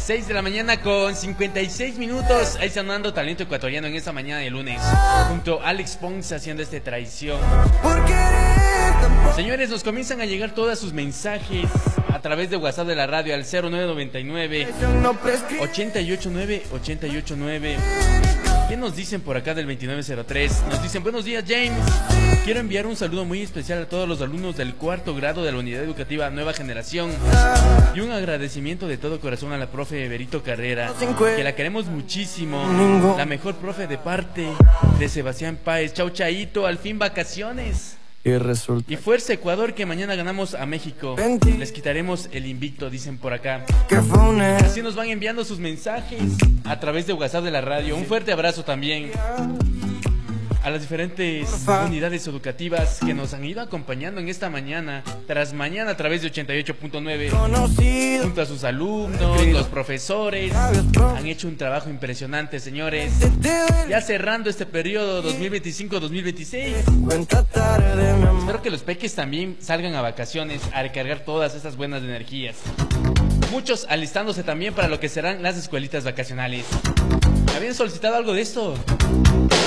6 de la mañana con 56 minutos. Ahí sonando talento ecuatoriano en esta mañana de lunes, junto a Alex Pons haciendo esta traición. Señores, nos comienzan a llegar todos sus mensajes a través de WhatsApp de la radio al 0999 889 889. ¿Qué nos dicen por acá del 2903? Nos dicen: buenos días, James. Quiero enviar un saludo muy especial a todos los alumnos del cuarto grado de la Unidad Educativa Nueva Generación y un agradecimiento de todo corazón a la profe Berito Carrera, que la queremos muchísimo, la mejor profe de parte de Sebastián Páez. Chau, chaito, al fin vacaciones. Y fuerza Ecuador, que mañana ganamos a México. Les quitaremos el invicto, dicen por acá. Así nos van enviando sus mensajes a través de WhatsApp de la radio. Un fuerte abrazo también a las diferentes unidades educativas que nos han ido acompañando en esta mañana tras mañana a través de 88.9, junto a sus alumnos, los profesores. Han hecho un trabajo impresionante, señores. Ya cerrando este periodo 2025-2026. Espero que los peques también salgan a vacaciones a recargar todas esas buenas energías. Muchos alistándose también para lo que serán las escuelitas vacacionales. ¿Habían solicitado algo de esto?